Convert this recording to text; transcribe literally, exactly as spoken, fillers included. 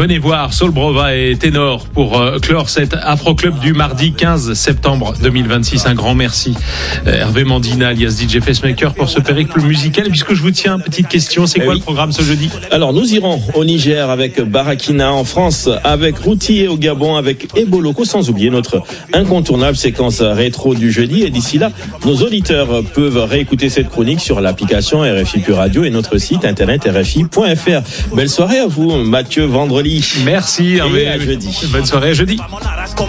venez voir Saul Brova et Ténor pour euh, clore cet Afro Club du mardi quinze septembre deux mille vingt-six. Un grand merci euh, Hervé Mandina alias D J Facemaker pour ce périple musical. Puisque je vous tiens, petite question, c'est quoi eh oui. le programme ce jeudi? Alors nous irons au Niger avec Barakina, en France avec Routi et au Gabon avec Eboloko, sans oublier notre incontournable séquence rétro du jeudi. Et d'ici là, nos auditeurs peuvent réécouter cette chronique sur l'application R F I Pure Radio et notre site internet R F I point F R. Belle soirée à vous, Mathieu Vendredi. Merci, Hervé. Et à jeudi. Bonne soirée à jeudi.